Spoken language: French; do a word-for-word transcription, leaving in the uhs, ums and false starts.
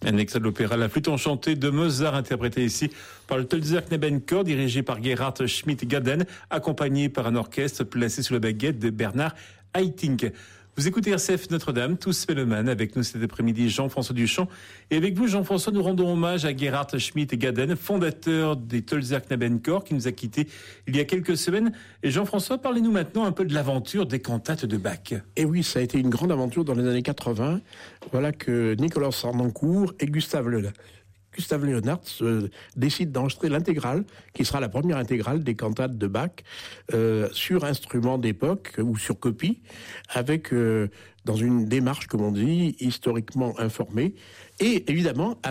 Un extrait de l'opéra La Flûte enchantée de Mozart, interprété ici par le Tölzer Knabenchor, dirigé par Gerhard Schmidt-Gaden, accompagné par un orchestre placé sous la baguette de Bernard Haitink. Vous écoutez R C F Notre-Dame, tous mélomanes, avec nous cet après-midi Jean-François Duchamp. Et avec vous, Jean-François, nous rendons hommage à Gerhard Schmidt-Gaden, fondateur des Tölzer Knabenchor, qui nous a quittés il y a quelques semaines. Et Jean-François, parlez-nous maintenant un peu de l'aventure des cantates de Bach. Et oui, ça a été une grande aventure dans les années quatre-vingts. Voilà que Nicolas Sarnancourt et Gustave Le Gustave Leonhardt euh, décide d'enregistrer l'intégrale, qui sera la première intégrale des cantates de Bach, euh, sur instrument d'époque ou sur copie, avec euh, dans une démarche, comme on dit, historiquement informée, et évidemment